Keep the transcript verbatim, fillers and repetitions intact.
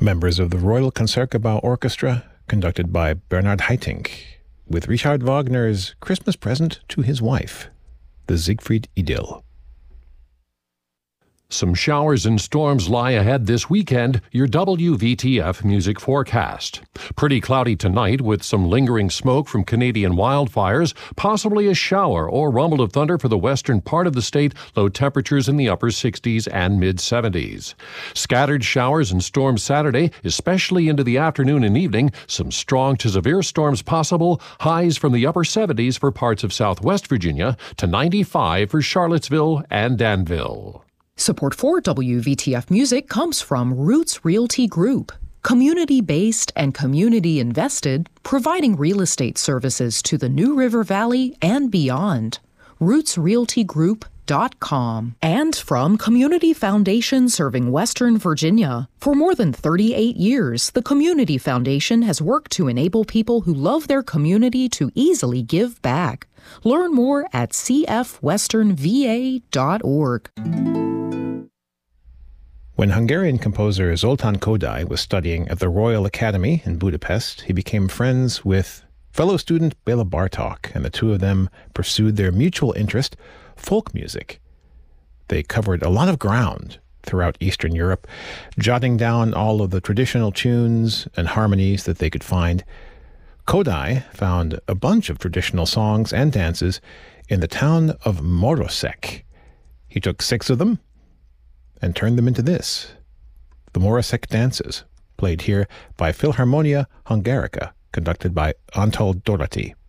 Members of the Royal Concertgebouw Orchestra, conducted by Bernhard Haitink, with Richard Wagner's Christmas Present to His Wife, the Siegfried Idyll. Some showers and storms lie ahead this weekend. Your W V T F music forecast. Pretty cloudy tonight with some lingering smoke from Canadian wildfires, possibly a shower or rumble of thunder for the western part of the state, low temperatures in the upper sixties and mid seventies. Scattered showers and storms Saturday, especially into the afternoon and evening. Some strong to severe storms possible, highs from the upper seventies for parts of southwest Virginia to ninety-five for Charlottesville and Danville. Support for W V T F Music comes from Roots Realty Group, community-based and community-invested, providing real estate services to the New River Valley and beyond. roots realty group dot com. And from Community Foundation serving Western Virginia. For more than thirty-eight years, the Community Foundation has worked to enable people who love their community to easily give back. Learn more at c f western v a dot org. When Hungarian composer Zoltán Kodály was studying at the Royal Academy in Budapest, he became friends with fellow student Béla Bartók, and the two of them pursued their mutual interest, folk music. They covered a lot of ground throughout Eastern Europe, jotting down all of the traditional tunes and harmonies that they could find. Kodály found a bunch of traditional songs and dances in the town of Morosek. He took six of them and turned them into this, the Morosek Dances, played here by Philharmonia Hungarica, conducted by Antal Dorati.